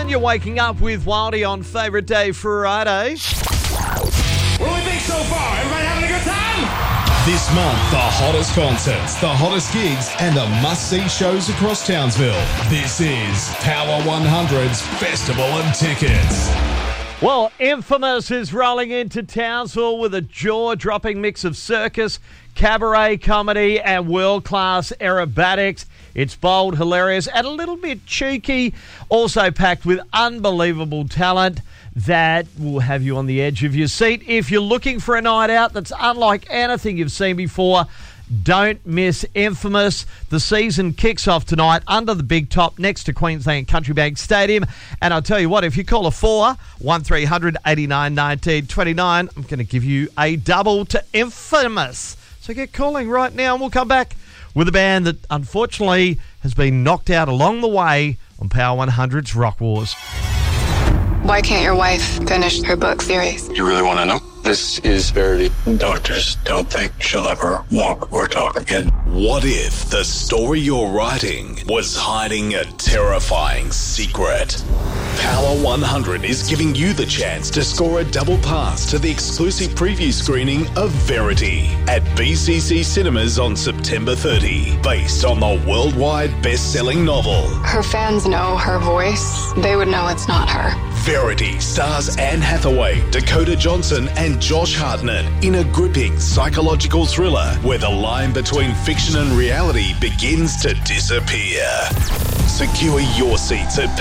You're waking up with Wildy on Favourite Day Friday. What do we think so far? Everybody having a good time? This month, the hottest concerts, the hottest gigs, and the must-see shows across Townsville. This is Power 100's Festival of Tickets. Well, Infamous is rolling into Townsville with a jaw-dropping mix of circus, cabaret comedy, and world-class aerobatics. It's bold, hilarious, and a little bit cheeky, also packed with unbelievable talent that will have you on the edge of your seat. If you're looking for a night out that's unlike anything you've seen before, don't miss Infamous. The season kicks off tonight under the big top next to Queensland Country Bank Stadium. And I'll tell you what, if you call a 1300 89 19 29, I'm going to give you a double to Infamous. So get calling right now and we'll come back with a band that unfortunately has been knocked out along the way on Power 100's Rock Wars. Why can't your wife finish her book series? You really want to know? This is Verity. Doctors don't think she'll ever walk or talk again. What if the story you're writing was hiding a terrifying secret? Power 100 is giving you the chance to score a double pass to the exclusive preview screening of Verity at BCC Cinemas on September 30, based on the worldwide best-selling novel. Her fans know her voice. They would know it's not her. Verity stars Anne Hathaway, Dakota Johnson, and Josh Hartnett in a gripping psychological thriller where the line between fiction and reality begins to disappear. Secure your seats at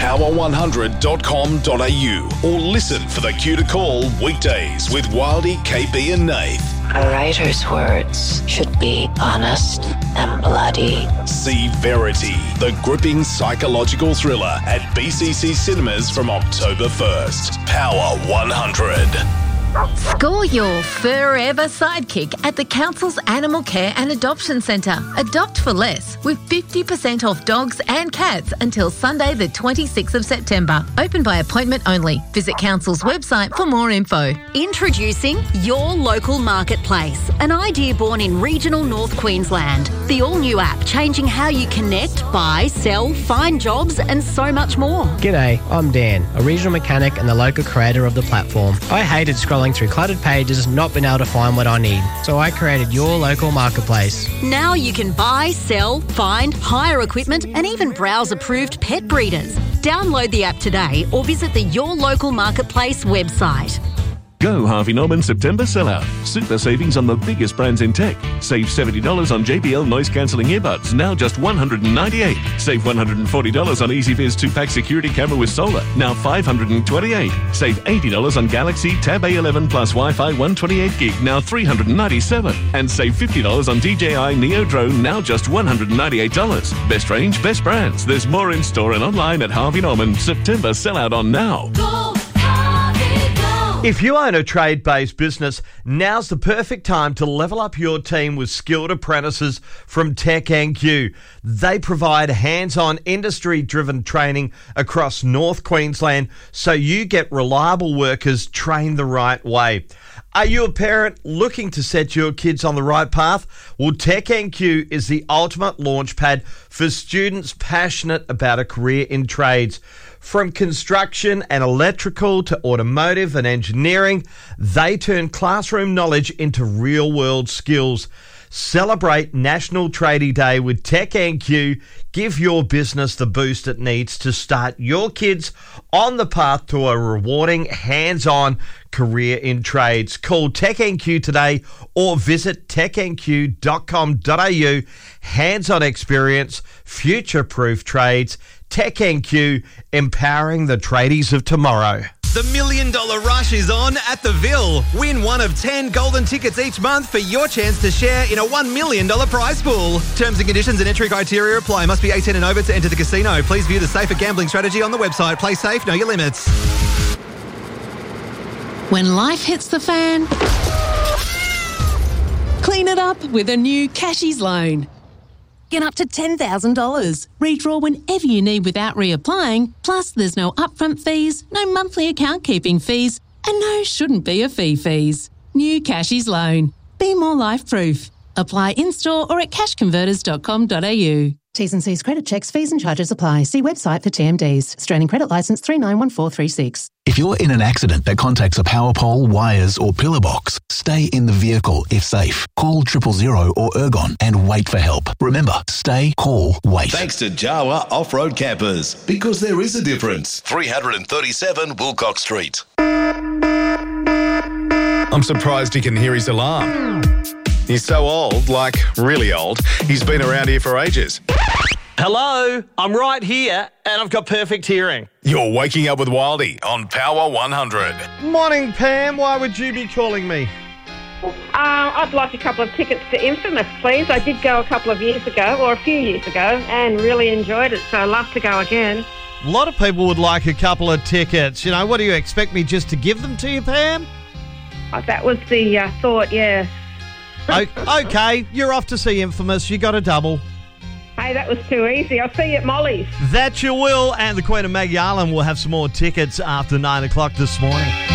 power100.com.au or listen for the cue to call weekdays with Wildy, KB and Nath. A writer's words should be honest and bloody. See Verity, the gripping psychological thriller at BCC Cinemas from October 1st. Power 100. Score your forever sidekick at the Council's Animal Care and Adoption Centre. Adopt for less with 50% off dogs and cats until Sunday the 26th of September. Open by appointment only. Visit Council's website for more info. Introducing Your Local Marketplace, an idea born in regional North Queensland. The all-new app changing how you connect, buy, sell, find jobs and so much more. G'day, I'm Dan, a regional mechanic and the local creator of the platform. I hated scrolling through cluttered pages, not being able to find what I need. So I created Your Local Marketplace. Now you can buy, sell, find, hire equipment and even browse approved pet breeders. Download the app today or visit the Your Local Marketplace website. Go Harvey Norman September sellout. Super savings on the biggest brands in tech. Save $70 on JBL noise-cancelling earbuds, now just $198. Save $140 on EasyViz 2-pack security camera with solar, now $528. Save $80 on Galaxy Tab A11 plus Wi-Fi 128 gig, now $397. And save $50 on DJI Neo Drone, now just $198. Best range, best brands. There's more in store and online at Harvey Norman. September sellout on now. Go! If you own a trade-based business, now's the perfect time to level up your team with skilled apprentices from TechNQ. They provide hands-on, industry-driven training across North Queensland so you get reliable workers trained the right way. Are you a parent looking to set your kids on the right path? Well, TechNQ is the ultimate launchpad for students passionate about a career in trades. From construction and electrical to automotive and engineering, they turn classroom knowledge into real-world skills. Celebrate National Tradie Day with TechNQ. Give your business the boost it needs to start your kids on the path to a rewarding, hands-on career in trades. Call TechNQ today or visit technq.com.au. Hands-on experience, future-proof trades. TechNQ, empowering the tradies of tomorrow. The $1 Million Rush is on at the Ville. Win one of 10 golden tickets each month for your chance to share in a $1 million prize pool. Terms and conditions and entry criteria apply. Must be 18 and over to enter the casino. Please view the safer gambling strategy on the website. Play safe, know your limits. When life hits the fan, clean it up with a new Cashies loan. Get up to $10,000. Redraw whenever you need without reapplying. Plus, there's no upfront fees, no monthly account keeping fees, and no shouldn't be a fees. New Cashies loan. Be more life-proof. Apply in-store or at cashconverters.com.au. T's and C's credit checks, fees and charges apply. See website for TMDs. Australian Credit Licence 391436. If you're in an accident that contacts a power pole, wires or pillar box, stay in the vehicle if safe. Call 000 or Ergon and wait for help. Remember, stay, call, wait. Thanks to Jawa Off-Road Campers, because there is a difference. 337 Wilcox Street. I'm surprised he can hear his alarm. He's so old, like really old, he's been around here for ages. Hello, I'm right here and I've got perfect hearing. You're waking up with Wildy on Power 100. Morning, Pam. Why would you be calling me? I'd like a couple of tickets to Infamous, please. I did go a couple of years ago, or a few years ago, and really enjoyed it, so I'd love to go again. A lot of people would like a couple of tickets. You know, what do you expect me just to give them to you, Pam? That was the thought, yeah. Okay, you're off to see Infamous. You got a double. Hey, that was too easy. I'll see you at Molly's. That you will. And the Queen of Maggie Island will have some more tickets after 9 o'clock this morning.